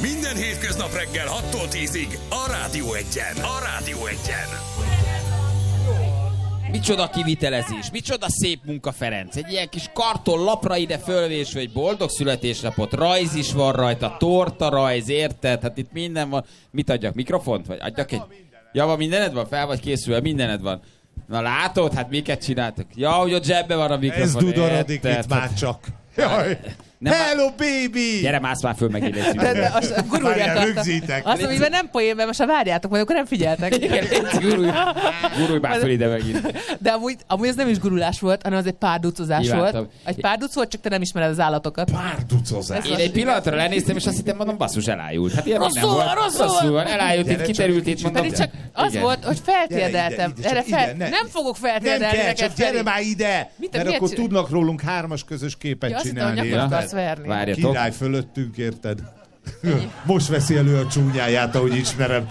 Minden hétköznap reggel 6-tól 10-ig a Rádió Egyen. Micsoda kivitelezés, micsoda szép munka, Ferenc. Egy ilyen kis karton lapra ide fölvésve egy boldog születésnapot, rajz is van rajta, torta rajz, érted? Hát itt minden van. Mit adjak, mikrofont? Vagy adjak egy... Ja, van mindened van? Fel vagy készülve? Mindened van. Na látod? Hát miket csináltak? Ja, hogy ott zsebbe van a mikrofon. Ez dudorodik itt már csak. Jaj. Hello, baby! Gyere, mász már föl meg illetve. De azt gurulják rögzítek. azt, amiben nem poén, mert most ha várjátok, majd akkor nem figyeltek. Igen, gurulj már föl ide megint. De amúgy ez nem is gurulás volt, hanem az egy párducozás volt. Egy párduc volt, csak te nem ismered az állatokat. Párducozás. Én egy pillanatra lenéztem, és azt hittem, mondom, basszus, elájult. Hát ilyen rosszul van, elájult, itt kiterült, itt mondom. Pedig csak az volt, hogy feltérdeltem. Nem fogok feltérdelni neked, neked, gyere Feri. már ide! Mert akkor tudnak rólunk 3-as közös képet csinálni. Várjatok. Király fölöttünk, érted? Most veszi elő a csúnyáját, ahogy ismerem.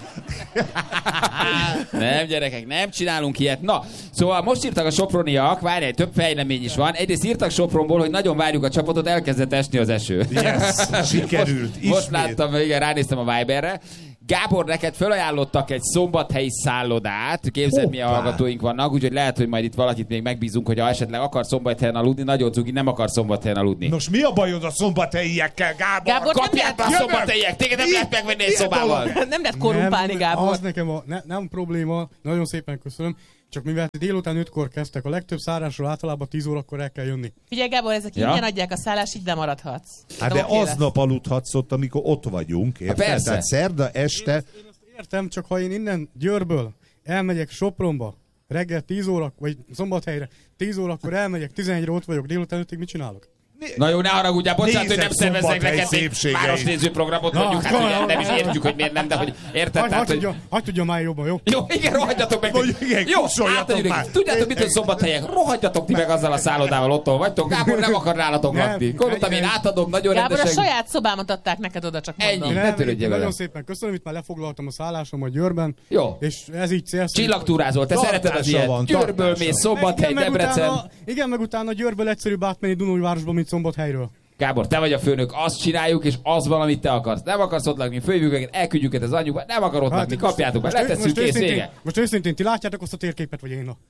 Nem, gyerekek, nem csinálunk ilyet. Na, szóval most írtak a soproniak, várjál, több fejlemény is van. Egyrészt írtak Sopronból, hogy nagyon várjuk a csapatot, elkezdett esni az eső. Yes, sikerült. Most láttam, igen, ránéztem a Viberre. Gábor, neked felajánlottak egy szombathelyi szállodát. Képzeld, milyen hallgatóink vannak, úgyhogy lehet, hogy majd itt valakit még megbízunk, hogy ha esetleg akar szombathelyen aludni, nagyon cugi, nem akar szombathelyen aludni. Nos, mi a bajod a szombathelyiekkel, Gábor? Kapják a szombathelyiek, téged nem lehet megvenni egy szobával. Nem lehet korrumpálni, Gábor. Az nekem nem probléma, nagyon szépen köszönöm. Csak mivel délután 5-kor kezdtek, a legtöbb szárásról általában 10 órakor el kell jönni. Figyelj, Gábor, ezek ingyen adják a szállást, így nem maradhatsz. Hát de aznap aludhatsz ott, amikor ott vagyunk, érted? Persze. Tehát szerda este... Én azt értem, csak ha én innen Győrből elmegyek Sopronba, reggel 10 óra, vagy Szombathelyre 10 órakor elmegyek, 11-re ott vagyok, délután 5-ig mit csinálok? Na jó, ne haragudjál, bocsánat, hogy nem szervezzek neked egy városnéző programot, mondjuk, hát ugye nem is értjük, hogy miért nem, de hogy érted, tehát, hogy... Hadd tudjon már jobban, jó? Jó, igen, rohadjatok meg. Jó, átadjuk. Tudjátok, mit, hogy szombathelyek? Rohadjatok ti meg azzal a szállodával, otthon vagytok. Gábor nem akar nálatok lakni. Gondoltam, én átadom, nagyon rendesen. Gábor, a saját szobámat adták neked oda, csak mondom. Ennyi, ne törődjél vele. Nagyon szépen köszönöm, itt már lefoglaltam a szállásomat Győrben. Jó. És ez így célszerű. Csillagtúrázol, te szereted az ilyet. Győrből mész, Szombathely, Debrecen. Igen, meg utána Győrből egyszerűbb átmenni Dunaújvárosba, mint Szombathelyről. Gábor, te vagy a főnök, azt csináljuk, és az van, amit te akarsz. Nem akarsz ott lakni, fölhívjuk őket, elküldjük őket az anyjukba, nem akar ott lakni, kapjátok be, letesszük, kész, vége. Most őszintén, ti látjátok azt a térképet, vagy én?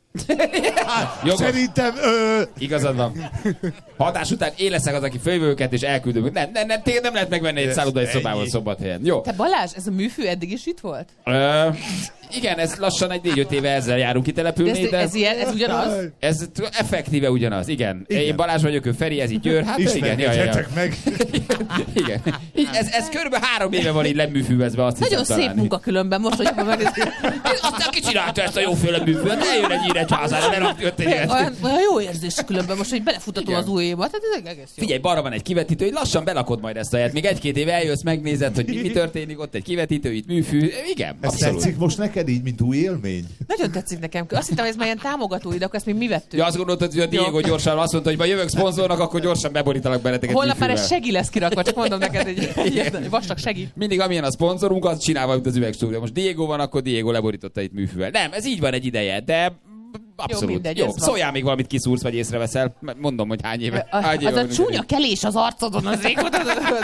Szerintem... Igazad van. Hatás után én leszek az, aki fölhívjuk őket, és elküldöm. Nem, téged nem lehet megvenni egy szállodai szobával Szombathelyen. Jó. Te Balázs, ez a műfű eddig is itt volt? Igen, ez lassan egy 4-5 éve ezzel járunk kitelepülni, de... Ez ugyanaz? Ez effektíve ugyanaz, igen. Én Balázs vagyok, ő Feri, ez így Győr, hát igen. Meg. Igen. Ez körülbelül 3 éve van így leműfűvezve, azt hiszem. Nagyon szép munka különben, most, hogy megnézni. Aztán ki csinálta ezt a jóféle műfűvet? Ne jön egy Nyíregyházára, ne rakjött egy ilyet. Olyan jó érzés különben most, hogy belefutató az új évad. Hát ez egész jó. Figyelj, balra van egy kivetítő, hogy lassan belakod majd ezt a helyet. Még 1-2 éve eljössz, megnézed, hogy mi történik, ott egy kivetítő, itt műfű. Igen, ez abszolút. tetszik most neked így, mint új élmény? Nagyon tetszik nekem. Azt hittem, hogy ez már ilyen támogatóid, akkor ezt még mi vettünk. Ja, azt gondoltad, hogy a Diego gyorsan azt mondta, hogy ma jövök szponzornak, akkor gyorsan beborítalak beleteket. Holnap már ez segi lesz kirakva, csak mondom neked, egy vastag segi. Mindig amilyen a szponzorunk, az csinálva, mint az üvegstúdió. Most Diego van, akkor Diego leborította itt műfűvel. Nem, ez így van egy ideje, de abszolút. Jó, mindegy, jó. Szóljál még valamit kiszúrsz, vagy észreveszel. Mondom, hogy hány éve. Az a csúnya kelés az arcodon az régóta.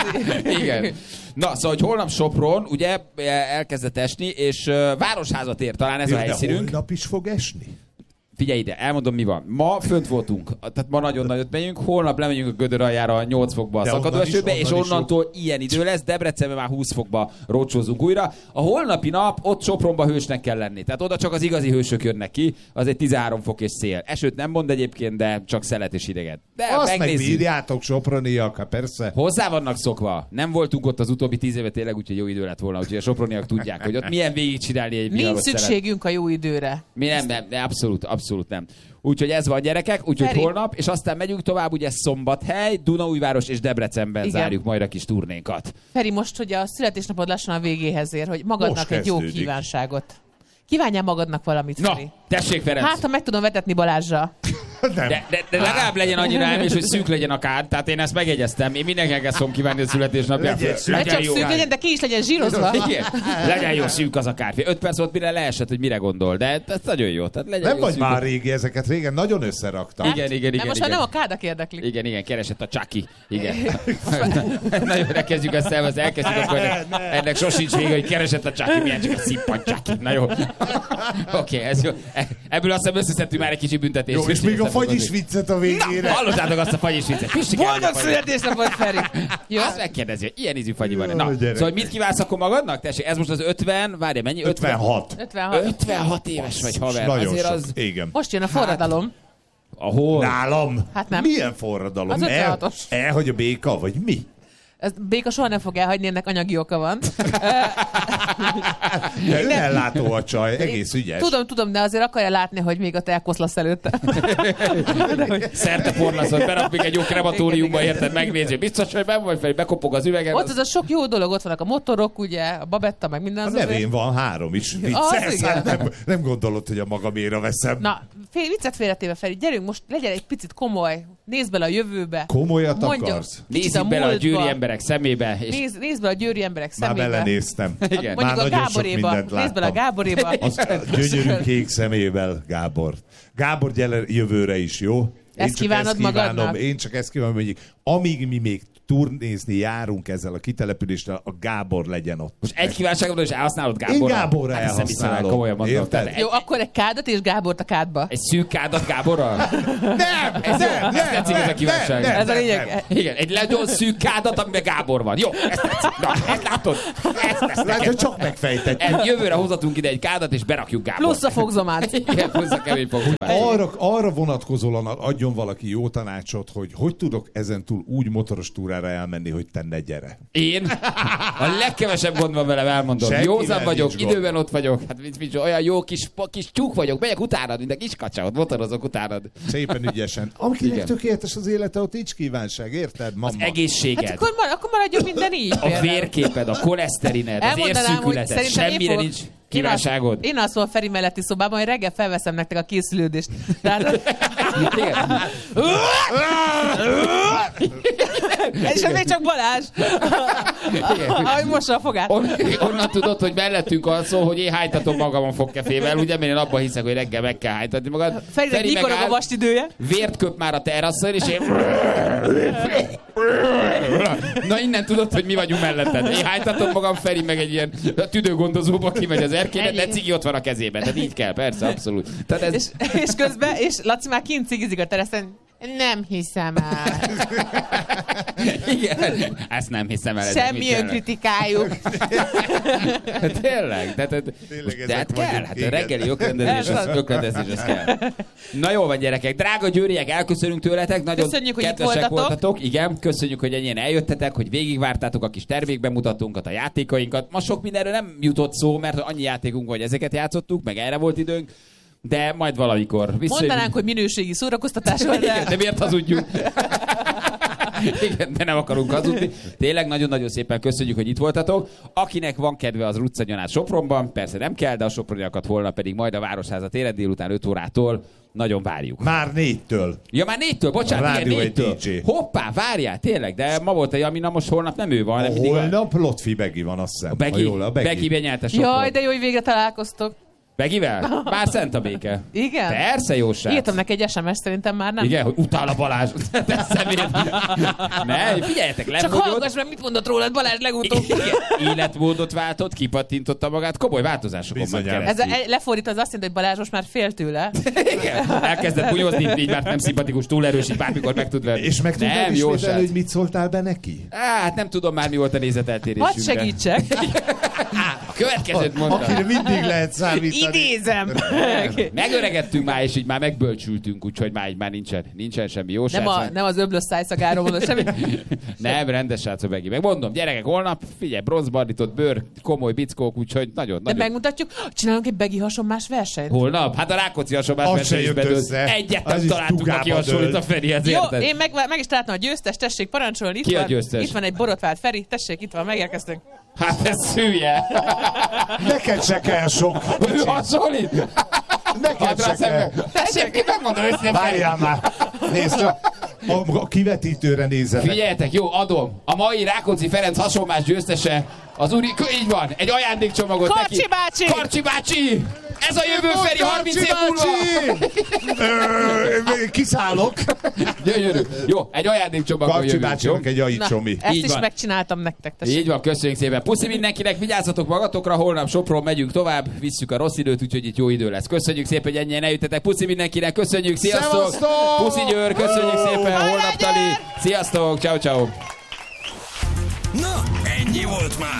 Igen. Na, szóval, hogy holnap Sopron, ugye elkezdett esni, és Városházat ér talán ez a helyszínünk. De holnap is fog esni? Figyelj ide, elmondom, mi van. Ma fönt voltunk, tehát ma nagyon nagyot megyünk, holnap lemegyünk a Gödör aljára 8 fokba a szakadó esőbe, és onnantól ilyen idő lesz, Debrecenben már 20 fokba rócsózunk újra. A holnapi nap ott Sopronba hősnek kell lenni, tehát oda csak az igazi hősök jönnek ki, az egy 13 fok és szél. Esőt nem mond egyébként, de csak szelet és ideget. De azt megbírjátok, soproniak, persze. Hozzá vannak szokva. Nem voltunk ott az utóbbi 10 éve tényleg, úgyhogy jó idő lett volna, úgyhogy a soproniak tudják, hogy ott milyen végigcsinálni egy nincs szükségünk a jó időre. Mi nem, abszolút nem. Úgyhogy ez van, gyerekek, úgyhogy holnap, és aztán megyünk tovább, ugye Szombathely, Dunaújváros és Debrecenben zárjuk majd a kis turnénkat. Feri, most, hogy a születésnapod lassan a végéhez ér, hogy magadnak egy jó kívánságot. Kívánjál magadnak valamit, Feri. Tessék, Ferenc. Hát, ha meg tudom vetetni Balázsra. De legalább legyen annyira elmés, hogy szűk legyen a kád, tehát én ezt megjegyeztem. Én mindenkinek ezt fogom kívánni a születésnapján. Ne csak szűk legyen, de ki is legyen zsírozva. Igen. Legyen jó szűk az a kárfé. 5 perc volt, mire leesett, hogy mire gondol, de ez nagyon jó. Tehát legyen nem jó vagy szűk. már régi, ezeket régen nagyon összeraktam. Igen. Most már nem a kádak érdeklik. Igen, keresett a Chucky. Igen. Nagyon elkezdjük ezt elkezdjük, akkor ennek sosincs vége, hogy keresett a Chucky, milyen csak a szippant Chucky. Na jó. Oké, ez jó. Ebből azt hiszem összeszedtünk már egy kicsi büntetést. Jó, és még a fagyis viccet a végére. Hallottátok azt a fagyis viccet? Boldog születésnapot, Feri! Jó, azt megkérdezi, hogy ilyen ízű fagyi van. Na, szóval mit kívánsz akkor magadnak? Tessék, ez most az 50, várj, mennyi? 56. 56 éves vagy, haver. Nagyon azért sok. az... Igen. Most jön a forradalom. Ahol? Nálam? Hát nem. Milyen forradalom? Az 56-os. Elhagy a béka, vagy mi? Ez béka soha nem fog elhagyni, ennek anyagi oka van. De önellátó a csaj, egész ügyes. Tudom, de azért akarja látni, hogy még ott elkoszlasz előtte. Szerte porlaszod, berak még egy jó krematóriumba, érted, megnézi. Biztos, hogy benn vagy fel, bekopog az üvegen. Ott az a sok jó dolog, ott vannak a motorok, ugye, a babetta, meg minden. A nevén van 3 is. Nem gondolod, hogy a magaméra veszem. Na, viccet félretéve, Feri, gyerünk most, legyen egy picit komoly. Nézd bele a jövőbe. Komolyat akarsz? Nézzük bele a győri emberek szemébe. És... Nézd bele a győri emberek szemébe. Már belenéztem. Igen. Mondjuk a Gáboréba. Nézd bele a Gáboréba. Az gyönyörű kék szemével, Gábor. Gábor, gyere jövőre is, jó? Ezt kívánod magadnak? Én csak ezt kívánom, hogy amíg mi még turnézni járunk ezzel a kitelepüléssel, a Gábor legyen ott. Most egy kívánságodról is elhasználod Gáborra? Én Gáborra elhasználom. Komolyan mondom. Jó, akkor egy kádat és Gábort a kádba. Egy szűk kádat Gáborral? Nem! Ez tetszik ez a kívánság. Ez a lényeg. Igen, egy nagyon szűk kádat, amiben Gábor van. Jó, ezt tetszik. Na, ezt látod? Látod, csak megfejtett. Jövőre hozatunk ide egy kádat, és berakjuk Gábort. Plusz a fogzomát. Igen, plusz a kemény fogzomát. Arra vonatkozóan adjon valaki jó tanácsot, hogy tudok ezentúl úgy motoros túrára elmenni, hogy te ne gyere. Én? A legkevesebb gond van velem, elmondom. Józan vagyok, időben ott vagyok. Hát olyan jó kis tyúk vagyok, megyek utánad, mint a kis kacsa, ott motorozok utánad. Szépen ügyesen. Akinek tökéletes az élete, ott nincs kívánság, érted, mama? Az egészséged. Hát akkor maradjon minden így. A vérképed, a koleszterined, az érszűkületed, semmire nincs kívánságod. Én alszom a Feri melletti szobában, hogy reggel felveszem nektek a készülődést. Tehát... És még csak Balázs. Ahogy mossa a fogát. Onnan tudod, hogy mellettünk alszol, hogy én hájtatom magamon fogkefével, ugye, mert én abban hiszek, hogy reggel meg kell hájtatni magad. Ferinek mikor a vastidője? Vért köp már a terrasszon, és én... Na innen tudod, hogy mi vagyunk melletted. Én hájtatom magam, Feri meg egy ilyen tüdőgondozóba kimegy az erkélyre, de cigi ott van a kezében. Tehát így kell, persze, abszolút. Tehát ez... és közben, és Laci már kint cigizik a teraszen. Nem hiszem el. Igen, ezt nem hiszem el. Semmi önkritikájuk. Tényleg? De hát kell, hát a reggeli ökrendezés, az kell. Na jó van, gyerekek, drága győriek, elköszönünk tőletek, nagyon köszönjük, hogy kedvesek voltatok. Igen, köszönjük, hogy ennyien eljöttetek, hogy végigvártátok a kis termékbemutatónkat, a játékainkat. Ma sok mindenről nem jutott szó, mert annyi játékunk, hogy ezeket játszottuk, meg erre volt időnk. De majd valamikor. Mondanánk, hogy minőségi szórakoztatás van, de miért hazudjunk? Igen, de nem akarunk hazudni. Tényleg nagyon-nagyon szépen köszönjük, hogy itt voltatok. Akinek van kedve, az Ruccagyon át Sopronban, persze nem kell, de a soproniakat holnap pedig majd a Városháza téren délután 5 órától nagyon várjuk. Már 4-től. Ja, már 4-től, bocsánat, igen, 4-től. Hoppá, várjál, tényleg, de ma volt egy Amina, most holnap nem ő van. Holnap Lotfi Begi van, azt hiszem. A Begi benyelte Sopron. Jaj, de jó, hogy végre találkoztok. Begivel? Már szent a béke. Igen? Persze, jó srác. Írtam neki egy SMS, szerintem már nem. Igen, hogy utál a Balázs. Te szemét. Ne, figyeljetek, lefogyott. Csak hallgass meg, mit mondott rólad Balázs legutóbb. Életmódot váltott, kipattintotta magát, komoly változásokon ment keresztül. Ez lefordítva az azt jelenti, hogy Balázs most már fél tőle. Igen, elkezdett bunyozni, így már nem szimpatikus, túl erős, így bármikor meg tud venni. És meg tudnád ismételni, hogy mit szóltál be neki? Hát nem tudom már, mi volt a nézeteltérésünk. Hadd segítsek. A következőt mondtam. Akire mindig lehet számítani. Idézem. Megöregettünk már, és így már megbölcsültünk, úgyhogy már nincsen semmi jó srác. Nem az öblös szájszagáról mondod semmi. Nem, rendes srácok Begi. Megmondom, gyerekek, holnap, figyelj, bronzbarnított bőr, komoly bickók, úgyhogy nagyon. De megmutatjuk, csinálunk egy Begi hasonmás versenyt. Holnap? Hát a Rákóczi hasonlás verseny is bedőlt. Egyet nem találtunk, aki hasonlít a Ferihez, érted? Jó, én meg is találtam a győztes, tessék parancsolni. Ki a győztes? Itt van egy borotvált Feri, tessék, itt van, megérkeztünk. Hát ez szülje. Neked se kell sok. Ő hasonlít? Tessék, ki megmondom őszintén. Várjál már! Nézd csak! A kivetítőre nézzetek. Figyeljetek, jó, adom. A mai Rákóczi Ferenc hasonlás győztese az úri... Így van, egy ajándékcsomagot Karcsi neki. bácsi! Karcsi bácsi! Ez a jövő Feri 30 év múlva! Kiszállok. Gyönyörű. Jó, egy ajándékcsomagot Karcsi jövünk, jó? bácsinak egy ajicsomi. Ezt Így is van. megcsináltam nektek. Tessék. Így van, köszönjük szépen. Puszi mindenkinek, vigyázzatok magatokra, holnap Sopron megyünk tovább, visszük a rossz időt, úgyhogy itt jó idő lesz. Köszönjük szépen, hogy ennyien eljöttetek. Puszi mindenkinek, köszönjük, sziasztok! Szevasztok! Puszi Győr, köszönjük szépen, holnap tali. Sziasztok, ciao ciao. Na, ennyi volt már.